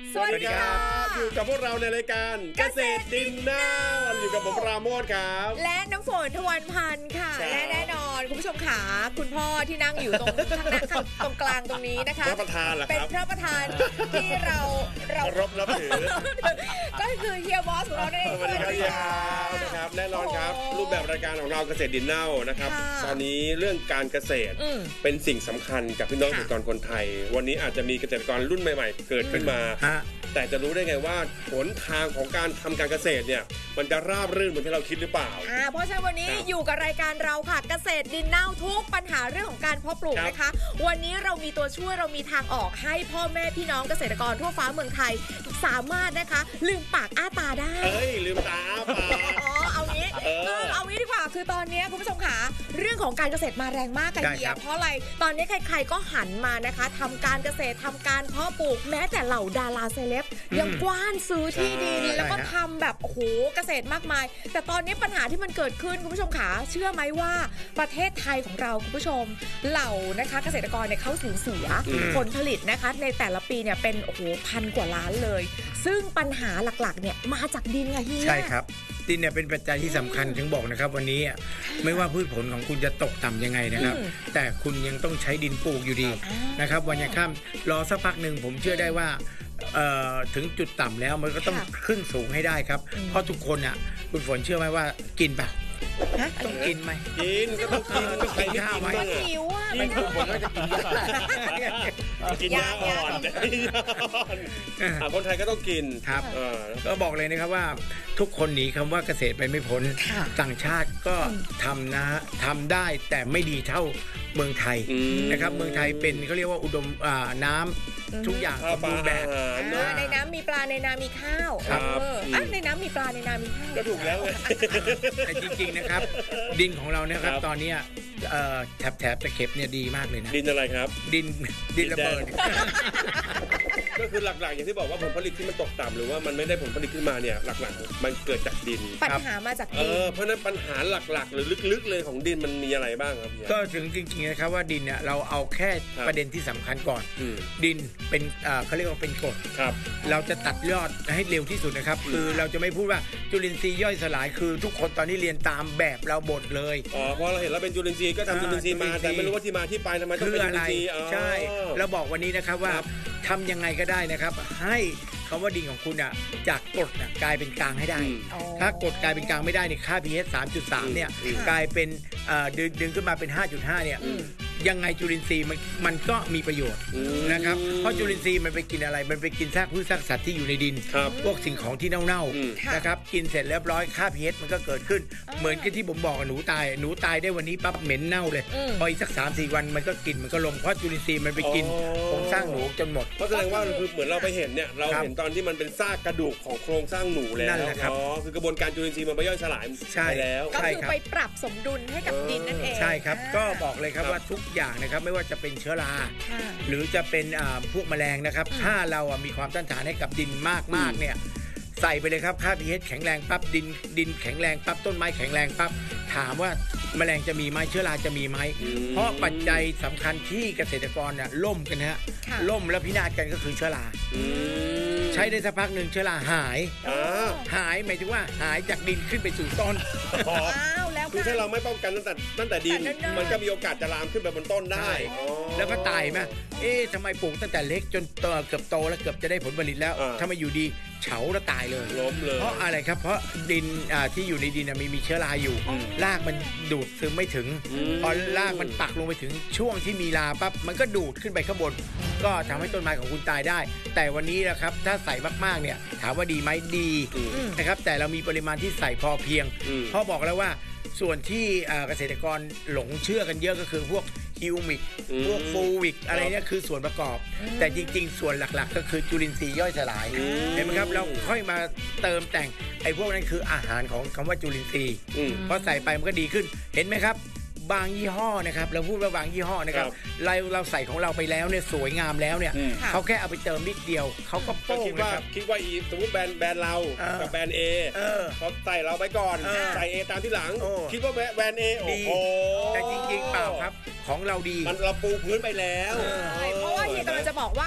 สวัสดีครับอยู่กับพวกเราในรายการเกษตรดินหน้าอยู่กับผมปราโมชครับและน้ำฝนทวันพันธ์ค่ะและแน่นอนคุณผู้ชมขาคุณพ่อที่นั่งอยู่ตรงข้างหน้าตรงกลางตรงนี้นะคะพระประธานเหรอครับเป็นพระประธานที่เรารบนับถือก็คือเฮียบอสของเราได้สวัสดีครับนะครับแน่นอนครับรูปแบบรายการของเราเกษตรดินเน่านะครับตอนนี้เรื่องการเกษตรเป็นสิ่งสำคัญกับพี่น้องเกษตรกรคนไทยวันนี้อาจจะมีเกษตรกรรุ่นใหม่ๆเกิดขึ้นมาแต่จะรู้ได้ไงว่าหนทางของการทำการเกษตรเนี่ยมันจะราบรื่นเหมือนที่เราคิดหรือเปล่าเพราะฉะนั้นวันนี้อยู่กับรายการเราค่ะเกษตรดินเน่าทุกปัญหาเรื่องของการเพาะปลูกนะคะวันนี้เรามีตัวช่วยเรามีทางออกให้พ่อแม่พี่น้องเกษตรกรทั่วฟ้าเมืองไทยสามารถนะคะลืมปากอ้าตาได้ลืมตาอ้าปากเอางี้ดีกว่าคือตอนนี้คุณผู้ชมขาเรื่องของการเกษตรมาแรงมากกันเฮียเพราะอะไรตอนนี้ใครๆก็หันมานะคะทำการเกษตรทำการเพาะปลูกแม้แต่เหล่าดาราเซเลบยังกว้านซื้อที่ดินแล้วก็ทำแบบโอ้โหเกษตรมากมายแต่ตอนนี้ปัญหาที่มันเกิดขึ้นคุณผู้ชมขาเชื่อไหมว่าประเทศไทยของเราคุณผู้ชมเหล่านะคะเกษตรกรเนี่ยเขาสูญเสียผลผลิตนะคะในแต่ละปีเนี่ยเป็นโอ้โหพันกว่าล้านเลยซึ่งปัญหาหลักๆเนี่ยมาจากดินไงเฮียใช่ครับดินเนี่ยเป็นปัจจัยที่สำคัญถึงบอกนะครับวันนี้ไม่ว่าพืชผลของคุณจะตกต่ำยังไงนะครับแต่คุณยังต้องใช้ดินปลูกอยู่ดีนะครับวันยังข้ามรอสักพักหนึ่งผมเชื่อได้ว่าถึงจุดต่ำแล้วมันก็ต้องขึ้นสูงให้ได้ครับเพราะทุกคนอ่ะคุณฝนเชื่อไหมว่ากินเปล่าต้องกินไหมกินก็ต้องกินก็ใครไม่กินบ้างหิวอ่ะไม่ถูกผมก็จะกินกินยาอ่อนคนไทยก็ต้องกินครับก็บอกเลยนะครับว่าทุกคนหนีคำว่าเกษตรไปไม่พ้นต่างชาติก็ทำได้แต่ไม่ดีเท่าเมืองไทยนะครับเมืองไทยเป็นเขาเรียกว่าอุดมน้ำทุกอย่างสมบูรณ์แบบในน้ำมีปลาในนามีข้าวในน้ำมีปลาในนามีข้าวก็ถูกแล้วแต่จริงๆนะครับดินของเราเนี่ยครับตอนนี้แถบตะเข็บเนี่ยดีมากเลยนะดินอะไรครับดินระเบิดก็คือหลักๆอย่างที่บอกว่าผลผลิตที่มันตกต่ำหรือว่ามันไม่ได้ผลผลิตขึ้นมาเนี่ยหลักๆมันเกิดจากดินปัญหามาจากดินเพราะนั้นปัญหาหลักๆหรือลึกๆเลยของดินมันมีอะไรบ้างครับก็ถึงจริงๆนะครับว่าดินเนี่ยเราเอาแค่ประเด็นที่สำคัญก่อนดินเป็นเขาเรียกว่าเป็นกรดเราจะตัดยอดให้เร็วที่สุดนะครับคือเราจะไม่พูดว่าจุลินทรีย์ย่อยสลายคือทุกคนตอนนี้เรียนตามแบบเราบทเลยเพราะเราเห็นเราเป็นจุลินทรีย์ก็ทำจุลินทรีย์มาแต่ไม่รู้ว่าที่มาที่ไปทำไมต้องเป็นจุลินทรีย์ใช่เราบอกวันนี้นะครับว่าทำยังไงก็ได้นะครับให้คำว่าดินของคุณอ่ะจากกรดกลายเป็นกลางให้ได้ถ้ากรดกลายเป็นกลางไม่ได้เนี่ยค่า pH 3.3 เนี่ยกลายเป็นดึงขึ้นมาเป็น 5.5 เนี่ยยังไงจุลินทรีย์มันก็มีประโยชน์นะครับเพราะจุลินทรีย์มันไปกินอะไรมันไปกินซากพืชซากสัตว์ที่อยู่ในดินพวกสิ่งของที่เน่าๆนะครับกินเสร็จเรียบร้อยค่า pH มันก็เกิดขึ้นเหมือนกับที่ผมบอกหนูตายได้วันนี้ปั๊บเหม็นเน่าเลยพออีกสัก 3-4 วันมันก็กินมันก็ลงเพราะจุลินทรีย์มันไปกินโครงสร้างหนูจนหมดเพราะแสดงว่าคือเหมือนเราไปเห็นเนี่ยเราเห็นตอนที่มันเป็นซากกระดูกของโครงสร้างหนูแล้วคือกระบวนการจุลินทรีย์มันไปย่อยสลายไปแล้วก็คือไปปรับสมดุลให้กับดินนั่นเองใช่ครับก็บอกเลยครับว่าทุกอย่างนะครับไม่ว่าจะเป็นเชื้อราหรือจะเป็นพวกแมลงนะครับถ้าเรามีความต้านทานให้กับดินมากๆเนี่ยใส่ไปเลยครับค่า pH แข็งแรงปั๊บดินแข็งแรงปั๊บต้นไม้แข็งแรงปั๊บถามว่าแมลงจะมีไหมเชื้อราจะมีไหมเพราะปัจจัยสำคัญที่เกษตรกรเนี่ยล่มกันฮะล่มแล้วพินาศกันก็คือเชื้อราใช้ได้สักพักหนึ่งเชื้อราหายหมายถึงว่าหายจากดินขึ้นไปสู่ต้นคือถ้าเราไม่ป้องกันตั้งแต่ดินมันก็มีโอกาสจะลามขึ้นไปบนต้นได้แล้วก็ตายไหมทำไมปลูกตั้งแต่เล็กจนเกือบโตแล้วเกือบจะได้ผลผลิตแล้วทำไมอยู่ดีเฉาแล้วตายเลยล้มเลยเพราะอะไรครับเพราะดินที่อยู่ในดินมีเชื้อราอยู่รากมันดูดซึมไม่ถึงพอรากมันปักลงไปถึงช่วงที่มีราปั๊บมันก็ดูดขึ้นไปข้างบนก็ทำให้ต้นไม้ของคุณตายได้แต่วันนี้นะครับถ้าใส่มากๆเนี่ยถามว่าดีไหมดีนะครับแต่เรามีปริมาณที่ใส่พอเพียงเพราะบอกแล้วว่าส่วนที่เกษตรกรหลงเชื่อกันเยอะก็คือพวกฮิวมิกพวกฟูวิกอะไรเนี่ยคือส่วนประกอบแต่จริงๆส่วนหลักๆก็คือจุลินทรีย์ย่อยสลายเห็นไหมครับเราค่อยมาเติมแต่งไอ้พวกนั้นคืออาหารของคำว่าจุลินทรีย์พอใส่ไปมันก็ดีขึ้นเห็นไหมครับบางยี่ห้อนะครับเราพูดว่าบางยี่ห้อนะครับเราใส่ของเราไปแล้วเนี่ยสวยงามแล้วเนี่ยเขาแค่เอาไปเติมนิดเดียวเขาก็โป้งนะครับคิดว่าสมมติแบรนด์เรากับแบรนด์ A พอใส่เราไปก่อนใส่ A ตามที่หลังคิดว่าแบรนด์ A โอ้โหแต่จริงๆเปล่าครับของเราดีมันเราปูพื้นไปแล้วเพราะว่าเฮียกำลังจะบอกว่า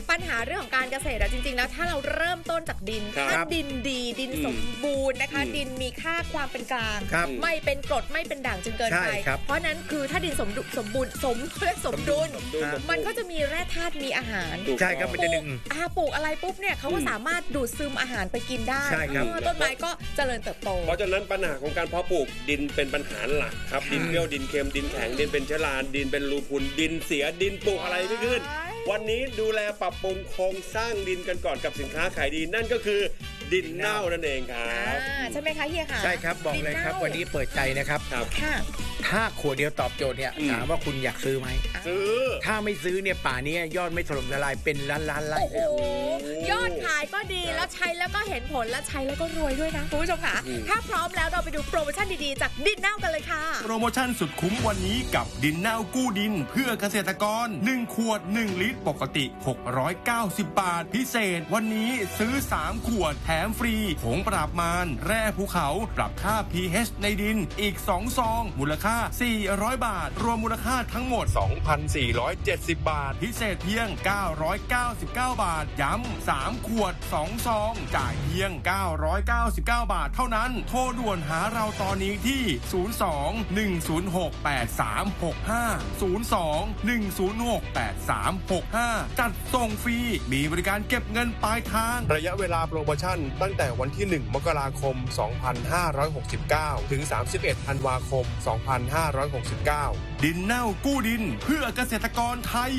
ปัญหาเรื่องของการเกษตรจริงๆแล้วถ้าเราเริ่มต้นจากดินถ้าดินดีดินสมบูรณ์นะคะดินมีค่าความเป็นกลางไม่เป็นกรดไม่เป็นด่างจนเกินไปเพราะนั้นคือถ้าดินสมดุลมันก็จะมีแร่ธาตุมีอาหารใช่ครับเป็นหนึ่งปลูกอะไรปุ๊บเนี่ยเขาก็สามารถดูดซึมอาหารไปกินได้ต้นไม้ก็เจริญเติบโตเพราะฉะนั้นปัญหาของการเพาะปลูกดินเป็นปัญหาหลักครับดินเปรี้ยวดินเค็มดินแข็งดินเป็นเชื้อราดินเป็นรูพุนดินเสียดินปลูกอะไรไม่ขึ้นวันนี้ดูแลปรับปรุงโครงสร้างดินกันก่อนกับสินค้าขายดีนั่นก็คือดินเน่านั่นเองครับใช่ไหมคะเฮียค่ะใช่ครับบอกเลยครับวันนี้เปิดใจนะครับค่ะถ้าขวดเดียวตอบโจทย์เนี่ยถามว่าคุณอยากซื้อไหมซื้อถ้าไม่ซื้อเนี่ยป่านี้ยอดไม่ถล่มทลายเป็นล้านไร่โอ้โหยอดขายก็ดีแล้วใช้แล้วก็เห็นผลแล้วใช้แล้วก็รวยด้วยนะคุณผู้ชมค่ะถ้าพร้อมแล้วเราไปดูโปรโมชั่นดีๆจากดินเน่ากันเลยค่ะโปรโมชั่นสุดคุ้มวันนี้กับดินเน่ากู้ดินเพื่อเกษตรกร1ขวด1ลิตรปกติ690 บาทพิเศษวันนี้ซื้อ3ขวดแถมฟรีผงปราบมารแร่ภูเขาปรับค่า pH ในดินอีก2ซองมูลค่า400 บาทรวมมูลค่าทั้งหมด 2,470 บาทพิเศษเพียง999 บาทย้ำ3ขวด2ซองจ่ายเพียง999 บาทเท่านั้นโทรด่วนหาเราตอนนี้ที่02-106-8365 จัดส่งฟรีมีบริการเก็บเงินปลายทางระยะเวลาโปรโมชั่นตั้งแต่วันที่1มกราคม2569ถึง31ธันวาคม2569ดินเน่ากู้ดินเพื่อเกษตรกรไทย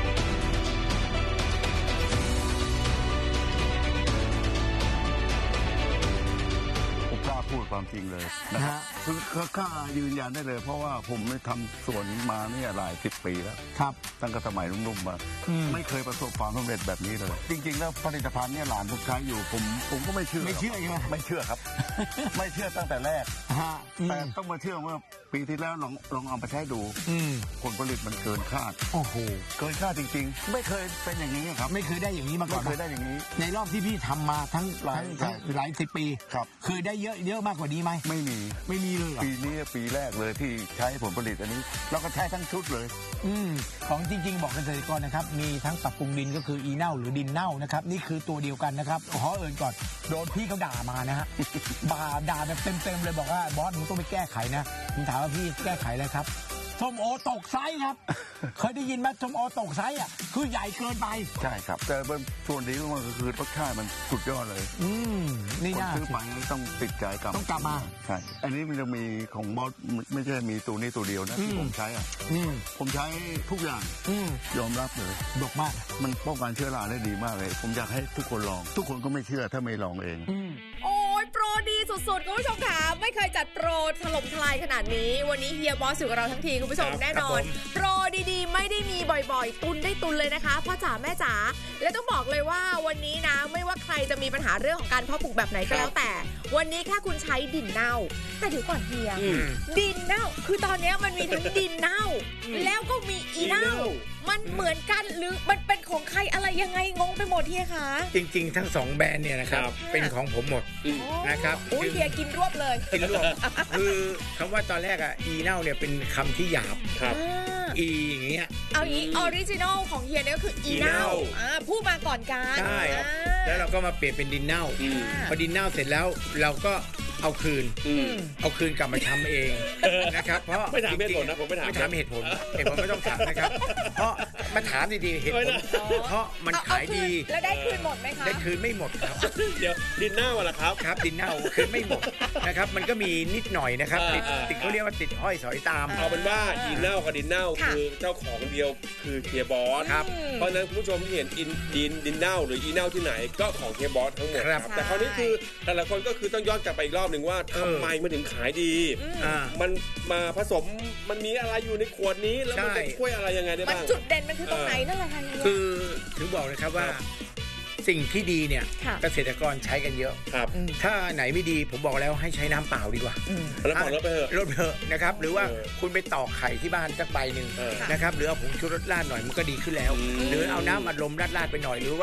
พูดความจริงเลยนะครับคือข้ายืนยันได้เลยเพราะว่าผมได้ทำสวนมาเนี่ยหลาย10 ปีแล้วครับตั้งแต่สมัยนุ่มๆมาไม่เคยประสบความสำเร็จแบบนี้เลยจริงๆแล้วผลิตภัณฑ์เนี่ยหลานผมใช้อยู่ผมก็ไม่เชื่อใช่ไหมไม่เชื่อครับ ไม่เชื่อตั้งแต่แรกแต่ต้องมาเชื่อว่าปีที่แล้วลองเอาไปใช้ดูผลผลิตมันเกินคาดโอ้โหเกินคาดจริงๆไม่เคยเป็นอย่างนี้ครับไม่เคยได้อย่างนี้มาก่อนไม่เคยได้อย่างนี้ในรอบที่พี่ทำมาทั้งหลาย10 ปีครับเคยได้เยอะมากกว่านี้ไหมไม่มีเลยปีนี้ปีแรกเลยที่ใช้ผลผลิตอันนี้แล้วก็ใช้ทั้งชุดเลยของจริงๆบอกเกษตรกรนะครับมีทั้งปรับปรุงดินก็คืออีเน่าหรือดินเน่านะครับนี่คือตัวเดียวกันนะครับขอเอ่ยก่อนโดนพี่เขาด่ามานะฮะด่าแบบเต็มเลยบอกว่าบอสมึงต้องไปแก้ไขนะผมถามว่าพี่แก้ไขอะไรครับส้มโอตกไซส์ครับเคยได้ยินไหมส้มโอตกไซส์อ่ะคือใหญ่เกินไปใช่ครับแต่ส่วนดีมันก็คือรสชาติมันสุดยอดเลยนี่น่าซื้อไปต้องติดใจต้องกลับมาใช่อันนี้มันจะมีของบอสไม่ใช่มีตัวนี้ตัวเดียวนะที่ผมใช้อ่ะผมใช้ทุกอย่างยอมรับเลยดกมากมันป้องกันเชื้อราได้ดีมากเลยผมอยากให้ทุกคนลองทุกคนก็ไม่เชื่อถ้าไม่ลองเองโอ้ยโปรดีสุดๆคุณผู้ชมค่ะไม่เคยจัดโปรถล่มทลายขนาดนี้วันนี้เฮียบอสอยู่กับเราทั้งทีคุณผู้ชมแน่นอนโปรดีๆไม่ได้มีบ่อยๆตุนได้ตุนเลยนะคะพ่อจ๋าแม่จ๋าและต้องบอกเลยว่าวันนี้นะไม่ว่าใครจะมีปัญหาเรื่องของการเพาะปลูกแบบไหนก็แล้วแต่วันนี้แค่คุณใช้ดินเน่าแต่เดี๋ยวก่อนเฮียดินเน่าคือตอนนี้มันมีทั้งดินเน่าแล้วก็มีอีเน่ามันเหมือนกันหรือมันเป็นของใครอะไรยังไงงงไปหมดเฮียคะจริงๆทั้ง2แบรนด์เนี่ยนะครับเป็นของผมหมดนะครับอุ้ยเฮียกินรวบเลยกินรวบคือคำว่าตอนแรกอ่ะอีเน่าเนี่ยเป็นคำที่หยาบอีอย่างเงี้ยเอาอีออริจินอลของเฮียเนี่ยก็คืออีเน่าพูดมาก่อนกันใช่แล้วเราก็มาเปลี่ยนเป็นดินเน่าพอดินเน่าเสร็จแล้วเราก็เอาคืนกลับมาทำเองนะครับเพราะไม่ถามเหตุผลนะผมไม่ถามเหตุผลไม่ต้องถามนะครับเพราะมาถามดีๆเหตุผลเพราะมันขายดีแล้วได้คืนหมดไหมคะได้คืนไม่หมดครับเดี๋ยวดินเน่าเหรอครับครับดินเน่าคืนไม่หมดนะครับมันก็มีนิดหน่อยนะครับติดเขาเรียกว่าติดห้อยสอยตามเอาเป็นว่าดินเน่ากับดินเน่าคือเจ้าของเดียวคือเฮียบอสครับเพราะฉะนั้นคุณผู้ชมที่เห็นดินเน่าหรืออีเน่าที่ไหนก็ของเฮียบอสทั้งหมดครับแต่คราวนี้คือแต่ละคนก็คือต้องย้อนกลับไปอีกรอบนึงว่าทำไมมันถึงขายดีมันมาผสมมันมีอะไรอยู่ในขวดนี้แล้วมันจะช่วยอะไรยังไงได้บ้างจุดเด่นมันคือตรงไหนนั่นแหละค่ะคือถึงบอกเลยครับว่าสิ่งที่ดีเนี่ยเกษตรกรใช้กันเยอะถ้าไหนไม่ดีผมบอกแล้วให้ใช้น้ำเปล่าดีกว่าแล้วลดไปเถอะนะครับหรือว่าคุณไปตอกไข่ที่บ้านสักใบหนึ่งนะครับหรือเอาผงชูรสราดหน่อยมันก็ดีขึ้นแล้วหรือเอาน้ำอัดลมราดไปหน่อยหรือว่า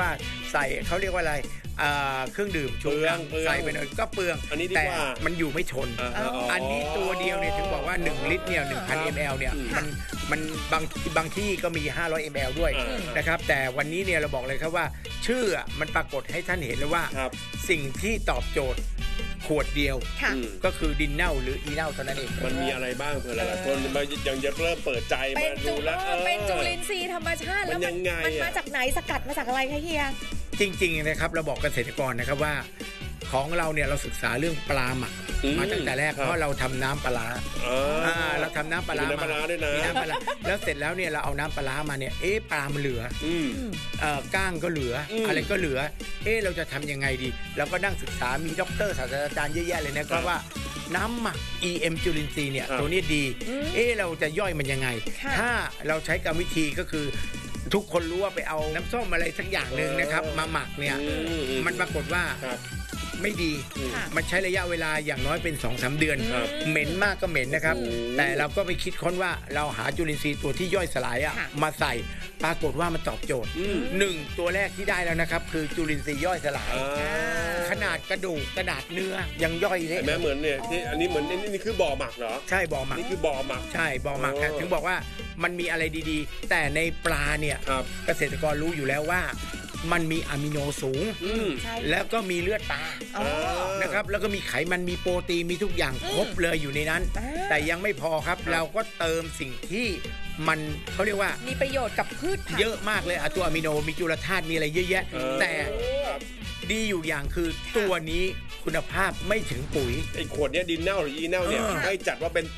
ใส่เขาเรียกว่าอะไรเครื่องดื่มชูกำลังใส่ไปหน่อยก็เปลืองแต่มันอยู่ไม่ทนอันนี้ตัวเดียวเนี่ยถึงบอกว่า1ลิตรเนี่ย 1,000 ml เนี่ยมันบางที่ก็มี500 ml ด้วยนะครับแต่วันนี้เนี่ยเราบอกเลยครับว่าชื่อมันปรากฏให้ท่านเห็นแล้วว่าสิ่งที่ตอบโจทย์ขวดเดียวก็คือดินเน่าหรืออีเน่าเท่านั้นเองมันมีอะไรบ้างเผื่อหลายๆคนยังจะเริ่มเปิดใจมาดูแล้วเป็นจุลินทรีย์ธรรมชาติแล้วมันมาจากไหนสกัดมาจากอะไรคะเฮียจริงๆนะครับเราบอกเกษตรกรนะครับว่าของเราเนี่ยเราศึกษาเรื่องปลาหมักมาตั้งแต่แรกเพราะเราทำน้ำปลาเราทำน้ำปลามีน้ำปลาด้วยนะมีน้ำปลาแล้วเสร็จแล้วเนี่ยเราเอาน้ำปลามาเนี่ยปลามันเหลือก้างก็เหลืออะไรก็เหลือเราจะทำยังไงดีเราก็นั่งศึกษามีด็อกเตอร์ศาสตราจารย์เยอะแยะเลยนะครับว่าน้ำหมัก EM จุลินทรีย์เนี่ยตัวนี้ดีเราจะย่อยมันยังไงถ้าเราใช้กรรมวิธีก็คือทุกคนรู้ว่าไปเอาน้ำส้มอะไรสักอย่างหนึ่งนะครับมาหมักเนี่ยมันปรากฏว่าไม่ดีมันใช้ระยะเวลาอย่างน้อยเป็น 2-3 เดือนเหม็นมากก็เหม็นนะครับแต่เราก็ไปคิดค้นว่าเราหาจุลินทรีย์ตัวที่ย่อยสลายมาใส่ปรากฏว่ามันตอบโจทย์1ตัวแรกที่ได้แล้วนะครับคือจุลินทรีย์ย่อยสลายขนาดกระดูกกระดาษเนื้อยังย่อยเลยแม้เหมือนเนี่ยที่อันนี้เหมือนนี่คือบ่อหมักเหรอใช่บ่อหมักนี่คือบ่อหมักใช่บ่อหมักถึงบอกว่ามันมีอะไรดีๆแต่ในปลาเนี่ยเกษตรกรรู้อยู่แล้วว่ามันมีอะมิโนสูงแล้วก็มีเลือดปลานะครับแล้วก็มีไขมันมีโปรตีนมีทุกอย่างครบเลยอยู่ในนั้นแต่ยังไม่พอครับเราก็เติมสิ่งที่มันเขาเรียกว่ามีประโยชน์กับพืชผักเยอะมากเลยตัวอะมิโนมีจุลธาตุมีอะไรเยอะแยะแต่ดีอยู่อย่างคือตัวนี้คุณภาพไม่ถึงปุ๋ยไอ้ขวดเนี้ยดินเน่าหรืออีเน่าเนี่ยให้จัดว่าเป็น